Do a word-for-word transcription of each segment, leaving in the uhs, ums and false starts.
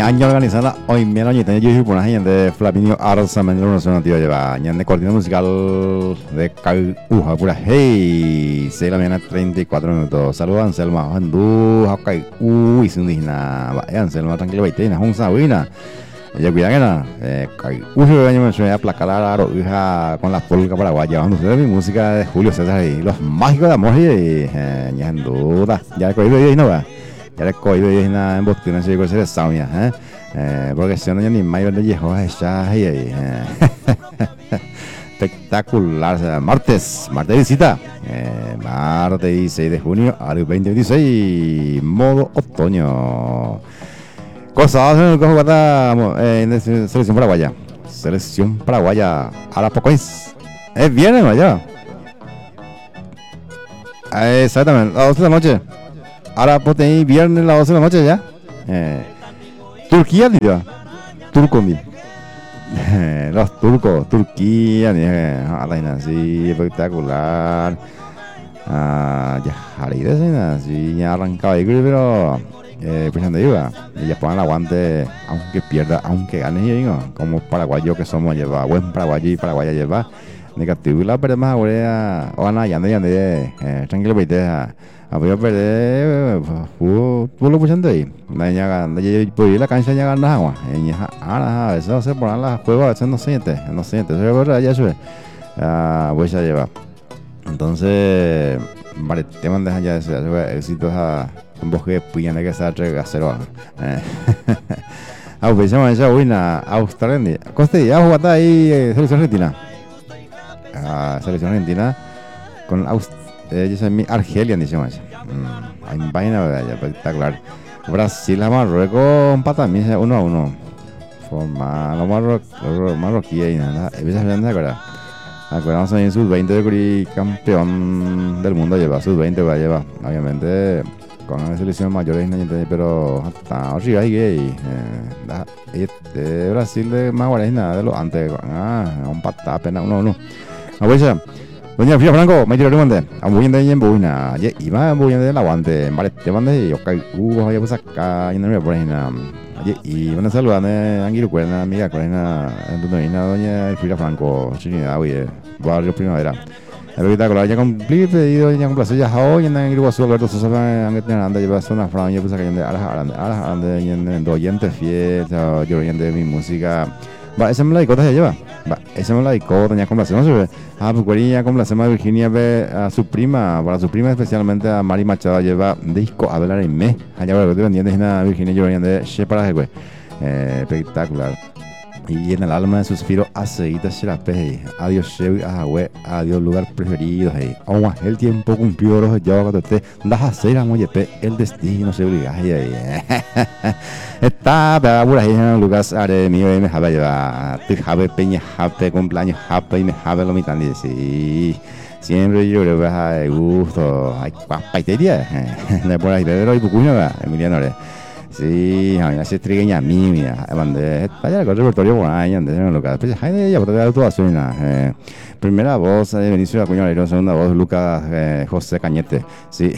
año organizada hoy menos y tenía yo por ahí de Flaminio Arsa Menlo no son tío lleva ñan de cortina musical de Cal Uja pura hey seis de la mañana treinta y cuatro minutos. Saludos Anselma Handu Hakai uy sin digna va Anselma tranquilo baitena un sabina ella cuida que nada Kai uso año me suena a placar a la hija con la polca paraguaya vamos a ver mi música de Julio César y los mágicos de amor y ñan duda ya cogido y no va ya le cogido y na embostina se llegó ser saunia eh eh porque si no ya ni mayor de viejo ya ahí ahí espectacular. O sea, martes martes visita eh, martes dieciséis de junio al veinte veintiséis modo otoño cosas en el que juega en selección paraguaya selección paraguaya a la poco es es viernes allá exactamente a las doce de la noche. Ahora pues tenéis viernes a las doce de la noche ya. Eh, Turquía, tío. Turco, mi. Eh, los turcos, Turquía, ni así espectacular. Ah, ya, Jarides, así ya arrancaba ahí, pero eh, pues anda iba. Y ya ponen el aguante, aunque pierda, aunque gane, yo digo, como paraguayos que somos, lleva, buen paraguayo y paraguaya lleva. Negativo la pero más ahora o ana ya ya de tranquilo veinte a voy perder tú lo puchando ahí ya ya voy la cancha ya gana agua ahora eso se ponen las juegos eso no siente no siente eso es verdad ya sube voy a llevar entonces vale te mandas ya eso éxitos a un bosque puyana que está tres cero ah pues se llama buena Australia coste ya jugata ahí selección argentina a selección argentina con Aust eh, yo soy mi Argelia dice más mm, hay vaina verdad ya espectacular. Brasil a Marruecos empatan uno a uno forma los marroquíes marroquí y nada empieza hablando ahora acordamos en sub veinte de Curi campeón del mundo lleva sub veinte va a llevar obviamente con la selección mayor pero hasta arriba hay que de Brasil de Maguares nada de lo antes ah un patá apenas uno a uno a ver doña Fría Franco me tiró el mande a muy bien de en buena y va muy bien de la guante vale te mande yo caí uh vaya pues acá y no me ponen y van a saludar a Anguilo Cuerna amiga Cuerna doña Fría Franco Trinidad oye barrio Primavera ahorita con la ya cumplí pedido ya complacer ya hoy en Anguilo Azul Alberto Sosa han que anda lleva zona franja pues acá de a la a de en oyente fiel yo oyente mi música va esa me la icota se lleva va esa me la icota doña complacer no se ah pues quería complacer a Virginia ve a su prima para su prima especialmente a Mari Machado lleva disco a velar en mes allá va que vendiendo es una Virginia yo de che para güey eh, espectacular y en el alma de suspiro aceita Xerape adiós Chevy ajagüe adiós lugar preferido hey oh el tiempo cumplió los yo cuando te das a hacer a moyepe el destino se obliga ahí está por ahí en Lucas are mío y me jabe lleva te jabe peña jabe cumpleaños jabe y me jabe lo mitad y sí siempre yo le voy a gusto hay paitería de por ahí pero y pucuño Emiliano sí, a mí se trigueña a mí, mira, mandé, vaya el repertorio por ahí, antes en el local, pues hay ya por de toda suena, eh, primera voz de Benicio Acuña Leiro, segunda voz Lucas eh, José Cañete, sí,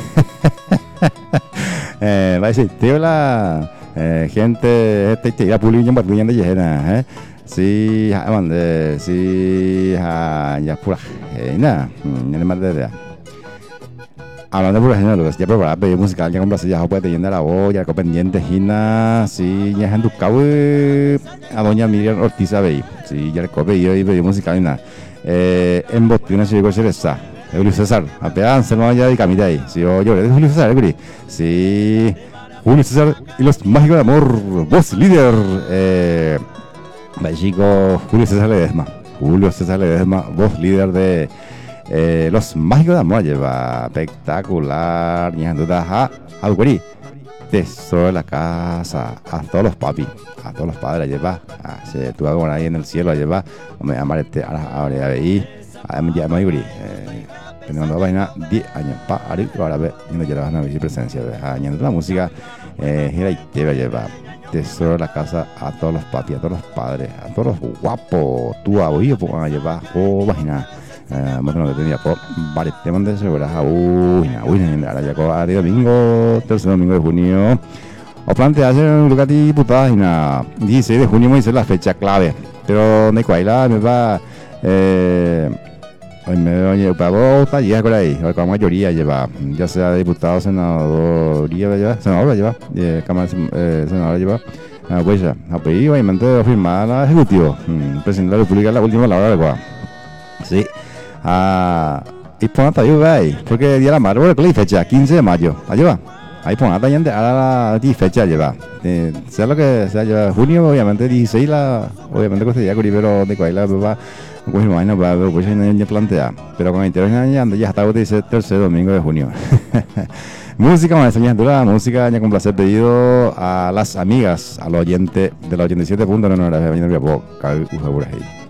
eh, va a decir, tío la eh, gente, este te irá puliendo en Barbuñán de Yejena, eh, sí, mandé, sí, ya pura, eh, nada, ya le mandé de hablando por ejemplo, ya preparado pedido musical, ya complacer ya puede tener la voz, ya pendiente, Gina, sí, ya en tu cabo a doña Miriam Ortiz Abey, sí, ya le pedido y pedido musical y nada. Eh, en Botina se llegó a ser esa, Julio César, a pegar, se no ya de camita ahí, sí, yo lloré de Julio César, sí, Julio César y los mágicos de amor, voz líder, eh, chico, Julio César Ledesma, Julio César Ledesma, voz líder de Eh, los mágicos de amor lleva espectacular y duda a Algueri tesoro de la casa a todos los papis a todos los padres lleva a se tú hago ahí en el cielo lleva me amarete ahora ahí a mí ya Algueri teniendo vaina diez años pa ari ahora ve no lleva una presencia añadiendo la música eh gira y te lleva tesoro de la casa a todos los papis a todos los padres a todos los guapos tú abuelo pues van a llevar oh vaina eh bueno que tenía por vale te mandé seguridad uy uy ahora ya con el domingo tercer domingo de junio o plantearse un lugar de diputados y nada, dieciséis de junio me dice la fecha clave, pero de cuál me va, eh, hoy me oye, para está llega por ahí, o con mayoría lleva, ya sea diputado, senador, lleva, senador lleva, eh, cámara, eh, senador lleva, ah, pues ya, a pedir obviamente firmar la ejecutivo, mm, presidente de la República la última la hora de cuál, sí, ah, y pon hasta ahí, ahí, porque día de la madre, ¿cuál es la fecha? quince de mayo, ahí va. Ahí pon hasta ahí, ahora la fecha lleva, eh, sea lo que sea, lleva junio, obviamente dieciséis la, obviamente costaría pero de cuál la va. Pues bueno, va a ver, pues ya plantea, pero con interés anda ya hasta el tercer domingo de junio. Música, más enseñanza, música, ya con placer pedido a las amigas, al oyente de la ochenta y siete punto nueve,